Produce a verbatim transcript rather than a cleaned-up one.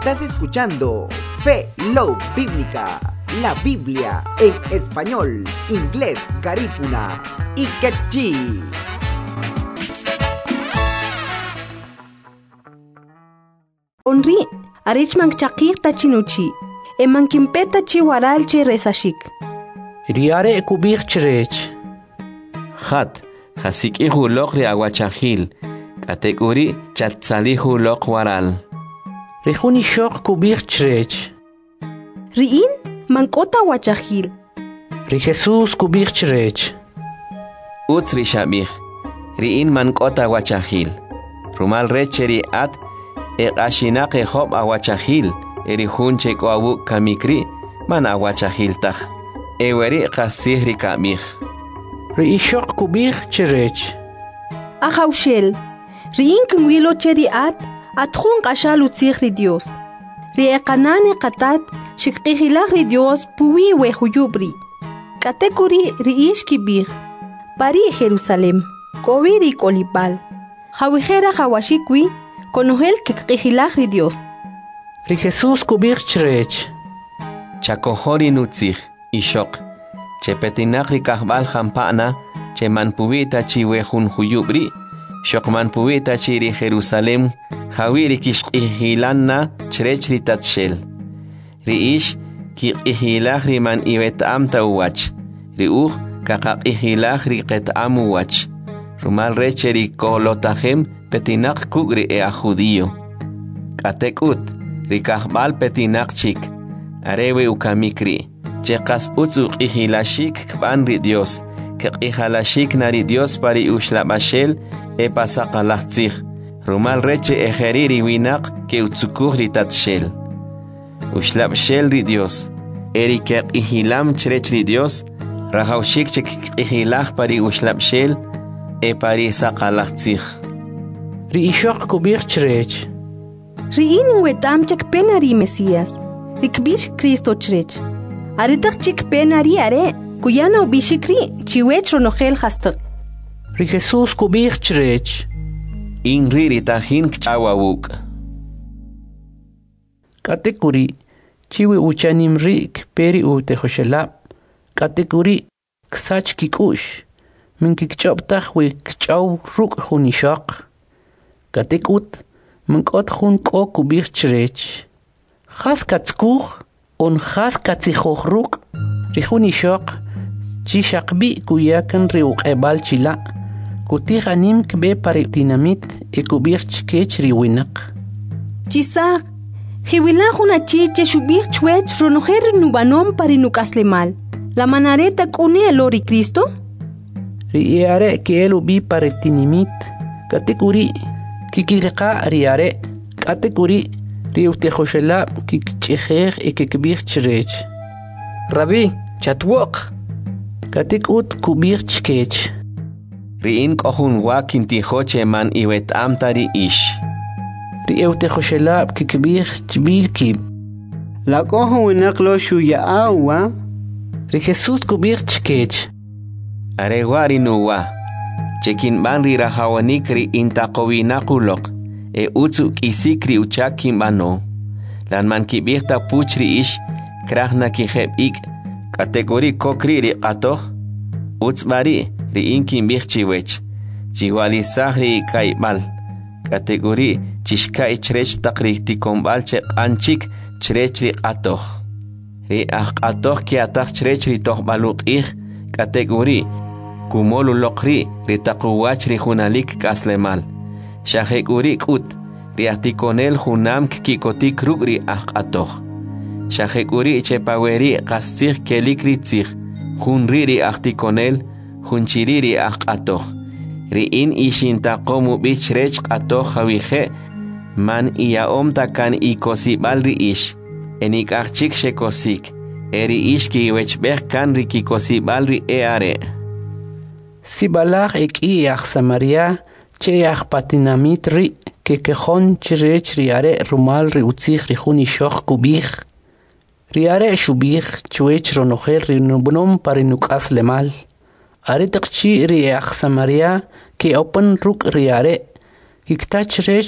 Estás escuchando Fe Love Bíblica, la Biblia en español, inglés, garífuna y quechí. Onri, arichman chakir tachinuchi, eman kimpeta chi waral chi resashik. Riare kubir chirech. Hat, hasik ihu lokri aguachahil, kategori chatsalihu lok waral. Rihuni shok kubir chirech. Riin, mankota wachahil. Ri Jesus kubir chirech. Uts rishabih, riin mankota wachahil. Rumal recheri at, e ashinak e hob awachahil, eri hunche ko awu kamikri, man awachahil tach. Eweri qasihri kamih. Ri ishok kubir chirech. Ahaushel, riin kumwilo cheri at, atkhun qashal utsikhri Dios. Ri eqanani qatat, shikqihilagri Dios puwi we huyubri. Katekuri ri ish kibir. Pari Jerusalem, koviri kolipal. Hawihera hawashikwi, konohel kikqihilagri Dios. Ri Jesus kubir chirech. Chakohori nutzich. Ishok, che petinakri kahbal hampana, che manpuita chi wehun huyubri, shok manpuita chiri Jerusalem, hawiri kishqihilanna chrechri tatshel. Riish, ki ihilahri man iwet amta uwach, riuch, kakaqihilahri qet amuwach. Rumal recheri kohlotahem petinak kugri ea judío. Katekut, rikahbal petinak chik, arewe ukamikri. Chekas utzu qihilashik kbanri Dios, que qihalashik nari Dios pari ushlabashel e pasaqalachtzich, rumal reche ejeriri winak que utzukuhri tatshel. Ushlabshel ri Dios, eri que qihilam chrechri Dios, rahaushik chek qihilach pari ushlabshel e pari saqalachtzich. Ri ishok kubir chrech. Riin wetam chek penari Mesías, rikbish Cristo chrech. Aritak chik penari are, kuyana ubishikri, chiwech ronohel hastak. Ri Jesus kubir chirech. Inriri tahin kchawawuk. Katekuri, chiwi uchanim rik peri u tehoshelap. Katekuri, ksach kikush. Min kikchoptach we kchaw ruk hunishak. Katekut, minkot hun ko kubir chirech. Khas katskuch. On khas katsikhokhruk rihuni shok chi shaqbi kuyakan riuq ebal chila kuti ghanim kbe pare dinamit e kubir chkech riwinak chisak hiwila khuna chi che shubir chwech ronoher nubanom pare nukaslemal la manareta kuni elori Cristo riare ke elu bi pare dinamit katekuri kikilqa riare katekuri Riute Joshela kikchiher e kikbir chirech. Rabbi, chatwok. Katik ut kubir chkech. Riin kohun wakin tihoche man iwet amtari ish. Riute Joshela kikbir chbil kib. La kohun winaklo shuya awa. Ri Jesus kubir chkech. Arewari nuwa. Chekin ban ri rahawanik ri intaqowinakulok. E utsu kisikri uchakim bano. Lan man kibirta puchri ish, krahna kiheb ik, kategori kokri ri qatoh, uts bari ri inkim birchi wech, chiwali sahri kaibal, kategori chishka ichrech takri tikombal che anchik chrech ri qatoh. Ri ah qatoh ki atah chrech ri toh baluk ich, kategori kumolu lokri ri takuwach ri hunalik kaslemal. Shahekuri kut, riatikonel hunam kikotik rugri ahqatoh. Shahekuri chepaweri qastir kelikri tzir, hunriri ahtikonel, hunchiriri ahqatoh. Riin ishintaqomu bichrech qatoh hawihe, man iaomta kan ikosibal ri ish, enik ahchik shekosik, eri ish ki wechbeh kan ri kikosibal ri eare. Sibalach ek i ah Samaria, che ach patinamit ri que quejon chirech riare rumal ri utzich ri juni shok kubich riare shubich chuech ronoher ri nubnom parinukas lemal are takchi ri ach Samaria que open ruk riare kiktach rech